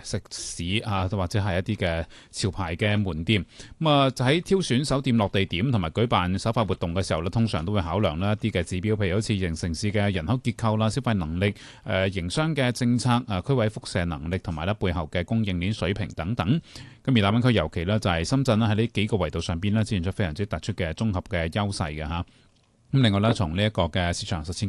食肆啊，或者係一啲嘅潮牌嘅門店。咁啊，就喺挑選酒店落地點同埋舉辦首發活動嘅時候咧，通常都會考量一啲嘅指標，譬如好似城市嘅人口結構啦、消費能力、營商嘅政策、區位輻射能力同埋背後嘅供應鏈水平等等。咁而大灣區尤其呢，就係深圳喺呢幾個維度上邊呢，展現出非常之突出嘅綜合嘅優勢嘅嚇。咁另外呢，從呢一個嘅市場實踐